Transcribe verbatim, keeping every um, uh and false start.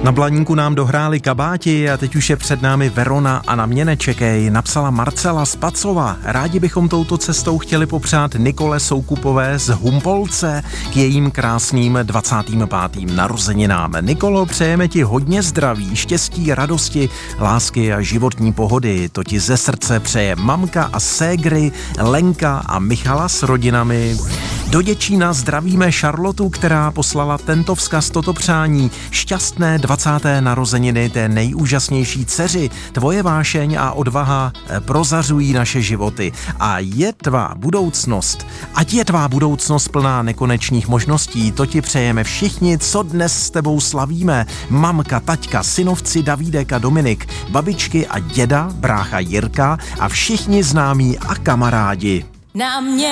Na Blaníku nám dohráli kabáti a teď už je před námi Verona a na mě nečekej, napsala Marcela z Pacova. Rádi bychom touto cestou chtěli popřát Nikole Soukupové z Humpolce k jejím krásným dvacátým pátým narozeninám. Nikolo, přejeme ti hodně zdraví, štěstí, radosti, lásky a životní pohody. To ti ze srdce přeje mamka a ségry, Lenka a Michala s rodinami. Do Děčína zdravíme Šarlotu, která poslala tento vzkaz, toto přání. Šťastné dvacáté narozeniny té nejúžasnější dceři. Tvoje vášeň a odvaha prozařují naše životy. A je tvá budoucnost, ať je tvá budoucnost plná nekonečných možností, to ti přejeme všichni, co dnes s tebou slavíme. Mamka, taťka, synovci Davídek a Dominik, babičky a děda, brácha Jirka a všichni známí a kamarádi. Na mě